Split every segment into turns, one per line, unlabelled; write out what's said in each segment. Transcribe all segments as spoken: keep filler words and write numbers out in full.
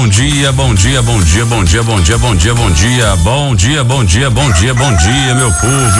bom dia, bom dia, bom dia, bom dia, bom dia, bom dia, bom dia, bom dia, bom dia, bom dia, bom dia, meu povo.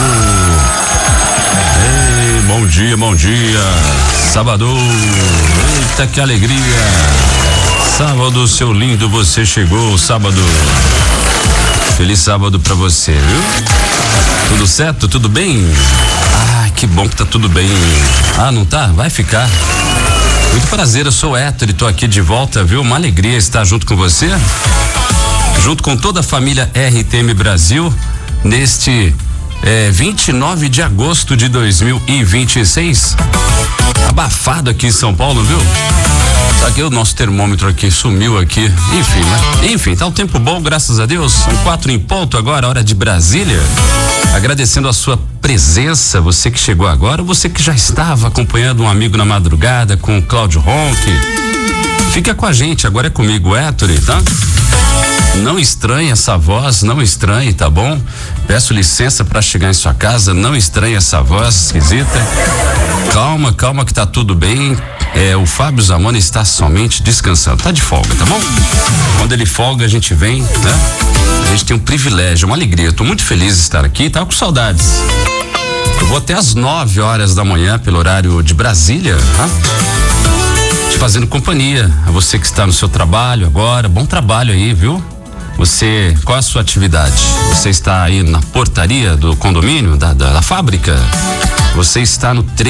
Ei, bom dia, bom dia. Sábado, eita que alegria. Sábado, seu lindo, você chegou, sábado. Feliz sábado pra você, viu? Tudo certo? Tudo bem? Ah, que bom que tá tudo bem. Ah, não tá? Vai ficar. Muito prazer, eu sou o Héctor e tô aqui de volta, viu? Uma alegria estar junto com você, junto com toda a família R T M Brasil, neste é, vinte e nove de agosto de dois mil e vinte e seis. Abafado aqui em São Paulo, viu? Só que o nosso termômetro aqui sumiu aqui. Enfim, né? Enfim, tá um tempo bom, graças a Deus. São quatro em ponto agora, hora de Brasília. Agradecendo a sua presença, você que chegou agora, você que já estava acompanhando um amigo na madrugada com o Cláudio Ronque. Fica com a gente, agora é comigo, Héctor, tá? Não estranhe essa voz, não estranhe, tá bom? Peço licença para chegar em sua casa, não estranhe essa voz esquisita. Calma, calma que tá tudo bem. É, o Fábio Zamona está somente descansando, tá de folga, tá bom? Quando ele folga a gente vem, né? A gente tem um privilégio, uma alegria. Eu tô muito feliz de estar aqui, tava com saudades. Eu vou até às nove horas da manhã pelo horário de Brasília, tá? Te fazendo companhia, a você que está no seu trabalho agora, bom trabalho aí, viu? Você, qual é a sua atividade? Você está aí na portaria do condomínio, da, da, da fábrica? Você está no tre